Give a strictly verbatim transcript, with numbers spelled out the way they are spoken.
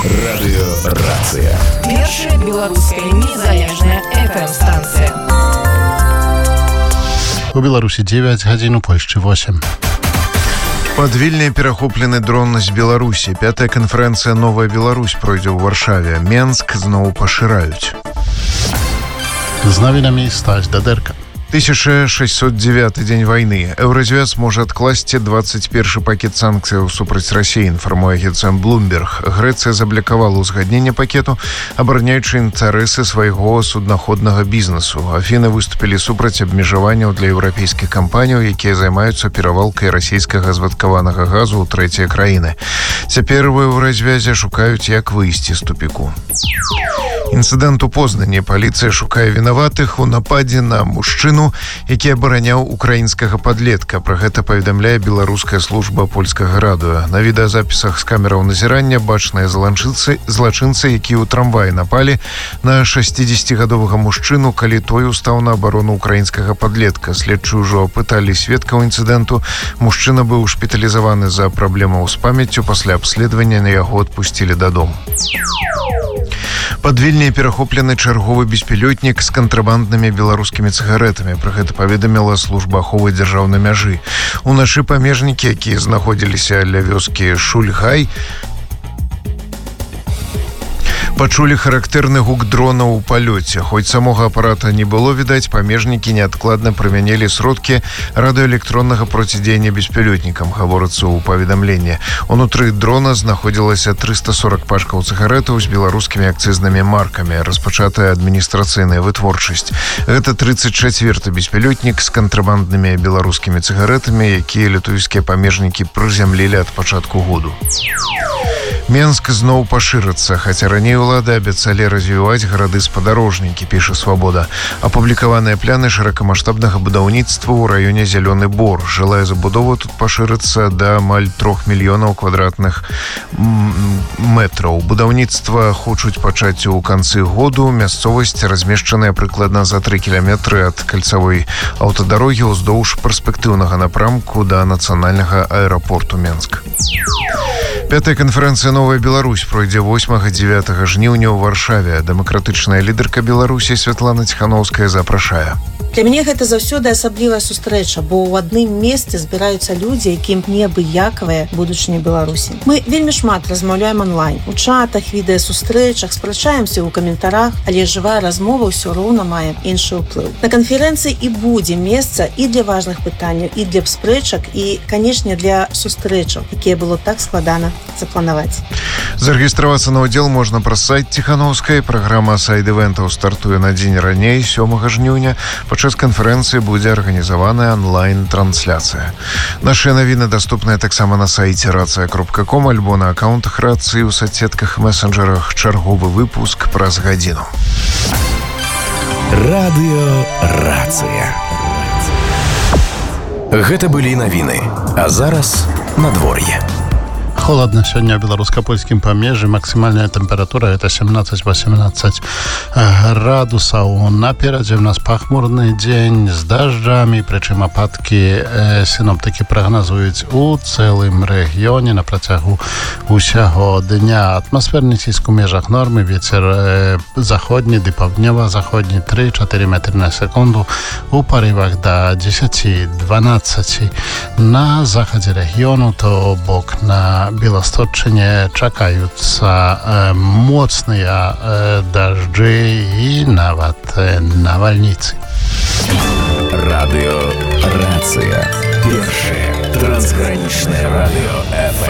Радыёрацыя. Першая беларуская незалежная эф эм-станцыя. У Беларусі дзевяць гадзін, у Польшчы восемь. Пад Вільня перахоплены дрон з Беларусі. Пятая канферэнцыя «Новая Беларусь» пройдзе ў Варшаве. Менск зноў пашыраюць. З навінамі Стась Дадэрка. тысяча шестьсот девятый дзень вайны. Еўразвяз можа адкласці двадцать першы пакет санкцыяў супраць Расіі, інфармуе агенцтва Bloomberg. Грэцыя заблакавала ўзгадненне пакету, абараняючы інтарэсы свайго суднаходнага бізнесу. Афіны выступілі супраць абмежаванняў для еўрапейскіх кампаніяў, якія займаюцца перавалкай расійскага звадкаванага газу ў трэція краіны. Цяпер у еўразвязе шукаюць, як выйсці з тупіку. Інцыдэнт у Познані. Паліцыя шукае вінаватых у нападзе на мужчыну, які абараняў украінскага падлетка. Пра гэта паведамляе беларуская служба польскага радыё. На відэазапісах з камераў назірання бачныя злачынцы, злачынцы, якія ў трамваі напалі на шасцідзесяцігадовага мужчыну, калі той устаў на абарону украінскага падлетка. Следчы ўжо апыталі сведкаў інцыдэнту. Мужчына быў шпіталізаваны за праблемаў з памяццю. Пасля абследавання на яго адпусцілі дадому. Пад Вільня перахоплены чарговы беспілётнік з кантрабанднымі беларускімі цыгарэтамі. Пра гэта паведаміла служба аховы дзяржаўнай мяжы. Уначы памежнікі, якія знаходзіліся ля вёскі Шульгай, пачулі характэрны гук дрона ў палёце. Хоць самога апарата не было відаць, памежнікі неадкладна прымянілі сродкі радыёэлектроннага процідзеяння беспілётнікам, гаворыцца ў паведамленні. Унутры дрона знаходзілася трыста сорок пачкаў цыгарэтаў з беларускімі акцызнымі маркамі. Распачатая адміністрацыйная вытворчасць. Гэта тридцать чацвёрты беспілётнік з кантрабанднымі беларускімі цыгарэтамі, якія літоўскія памежнікі прызямлілі ад пачатку году. Менск зноў пашырыцца, хаця раней улады абяцалі развіваць гарады-спадарожнікі, піша «Свабода». Апублікаваныя пляны шырокамаштабнага будаўніцтва ў раёне Зялёны Бор. Жылая забудова тут пашырыцца да амаль трох мільёнаў квадратных метраў. Будаўніцтва хочуць пачаць у канцы году. Мясцовасць размешчаная прыкладна за тры кіламетры ад кальцавой аўтадарогі ўздоўж перспектыўнага напрамку да нацыянальнага аэрапорту Менск. Пятая канферэнцыя «Новая Беларусь» пройдзе восьмага-дзевятага жніўня ў Варшаве. Дэмакратычная лідарка Беларусі Святлана Ціханаўская запрашае. Для мяне гэта заўсёды асаблівая сустрэча, бо ў адным месцы збіраюцца людзі, якім неабыякавая будучыня Беларусі. Мы вельмі шмат размаўляем онлайн, у чатах, відэасустрэчах, спрачаемся ў каментарах, але жывая размова ўсё роўна мае іншы ўплыў. На канферэнцыі і будзе месца і для важных пытанняў, і для спрэчак, і, канешне, для сустрэчаў, якія было так складана запланаваць. Зарэгістравацца на ўдзел можна праз сайт Ціханаўскай. Праграма сайд-івентаў стартуе на дзень раней, сёмага жніўня. Падчас канферэнцыі будзе арганізаваная онлайн-трансляцыя. Нашыя навіны даступныя таксама на сайце рацыя кропка ком альбо на аккаунтах рацыі ў соцсетках і месенджерах. Чарговы выпуск праз гадзіну. Радыёрацыя. Гэта былі навіны. А зараз надвор'е. Холодно сёння ў беларуска-польскім памежжы. Максімальная тэмпература это семнадцать-восемнадцать градусаў. Наперадзе ў нас пахмурны дзень з дажджамі, прычым ападкі э, сіноптыкі прагназуюць у цэлым рэгіёне на працягу усяго дня. Атмасферны ціск у межах нормы, вецер э, заходні ды паўднёва-заходні тры-чатыры метры на секунду, у парывах да дзесяць-дванаццаць. На захадзе рэгіёну, то бок на Беласточчыне чакаюцца э, моцныя э, дажджы і нават э, навальніцы. Радыёрацыя. Першае трансгранічнае радыё эф эм.